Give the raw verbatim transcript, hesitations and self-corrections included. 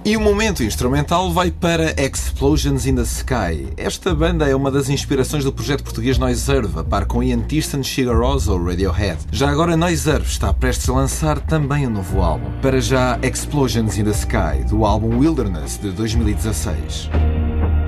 E o momento instrumental vai para Explosions in the Sky. Esta banda é uma das inspirações do projeto português Noiserve, a par com Ian Tiesto, Sigur Rós ou Radiohead. Já agora Noiserve está prestes a lançar também um novo álbum. Para já, Explosions in the Sky, do álbum Wilderness de dois mil e dezasseis.